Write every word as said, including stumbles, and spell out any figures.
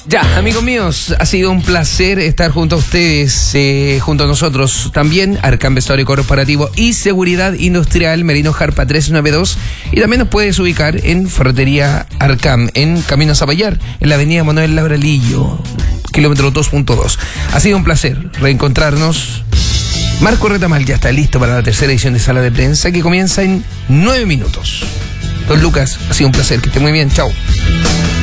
Ya, amigos míos, ha sido un placer estar junto a ustedes, eh, junto a nosotros también, Arcam Vestuario Corporativo y Seguridad Industrial, Merino Jarpa trescientos noventa y dos, y también nos puedes ubicar en Ferretería Arcam, en Camino a Zapallar, en la avenida Manuel Labralillo, kilómetro dos punto dos. Ha sido un placer reencontrarnos. Marco Retamal ya está listo para la tercera edición de Sala de Prensa, que comienza en nueve minutos. Don Lucas, ha sido un placer, que esté muy bien, chao.